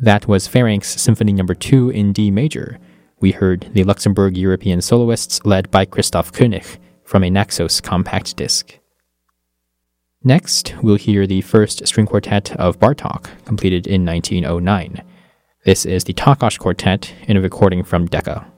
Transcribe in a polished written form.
That was Ferencz Symphony No. 2 in D major. We heard the Luxembourg European soloists led by Christoph Koenig from a Naxos compact disc. Next, we'll hear the first string quartet of Bartók, completed in 1909. This is the Takács Quartet in a recording from Decca.